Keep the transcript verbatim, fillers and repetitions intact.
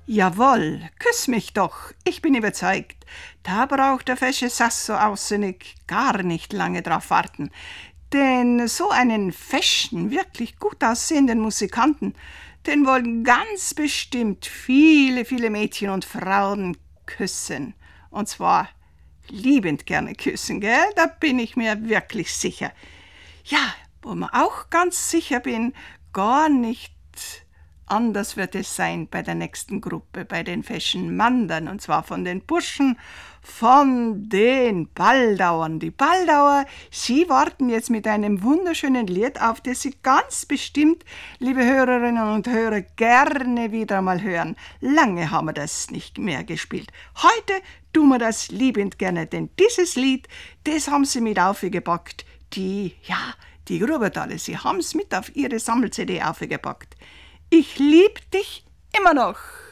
Jawohl, küss mich doch, ich bin überzeugt, da braucht der fesche Sasso aussinnig gar nicht lange drauf warten. Denn so einen feschen, wirklich gut aussehenden Musikanten, den wollen ganz bestimmt viele, viele Mädchen und Frauen küssen. Und zwar liebend gerne küssen, gell? Da bin ich mir wirklich sicher. Ja, wo mir auch ganz sicher bin, gar nicht anders wird es sein bei der nächsten Gruppe, bei den feschen Mandern, und zwar von den Burschen, von den Balldauern. Die Balldauer, sie warten jetzt mit einem wunderschönen Lied auf, das Sie ganz bestimmt, liebe Hörerinnen und Hörer, gerne wieder mal hören. Lange haben wir das nicht mehr gespielt. Heute tun wir das liebend gerne, denn dieses Lied, das haben sie mit aufgepackt. Die, ja, die Grubertaler, sie haben es mit auf ihre Sammel-C D aufgepackt. Ich lieb dich immer noch.